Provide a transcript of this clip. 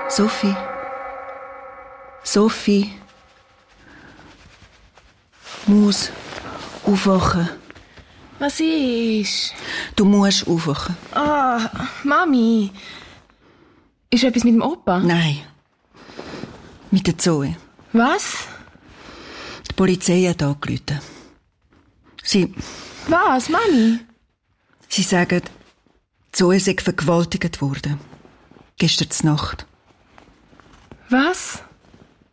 Sophie. Sophie. Muss aufwachen. Was ist? Du musst aufwachen. Mami. Ist etwas mit dem Opa? Nein. Mit der Zoe. Was? Die Polizei hat angerufen. Was, Mami? Sie sagen, Zoe sei vergewaltigt worden. Gestern Nacht. Was?